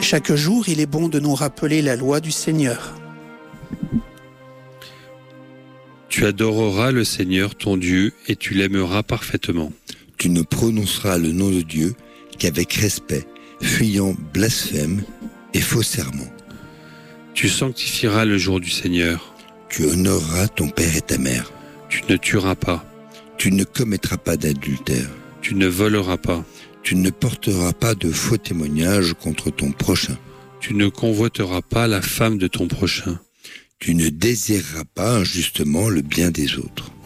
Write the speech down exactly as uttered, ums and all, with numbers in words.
Chaque jour, il est bon de nous rappeler la loi du Seigneur. Tu adoreras le Seigneur ton Dieu et tu l'aimeras parfaitement. Tu ne prononceras le nom de Dieu qu'avec respect, fuyant blasphème et faux serment. Tu sanctifieras le jour du Seigneur. Tu honoreras ton père et ta mère. Tu ne tueras pas. Tu ne commettras pas d'adultère. Tu ne voleras pas. Tu ne porteras pas de faux témoignages contre ton prochain. Tu ne convoiteras pas la femme de ton prochain. Tu ne désireras pas injustement le bien des autres.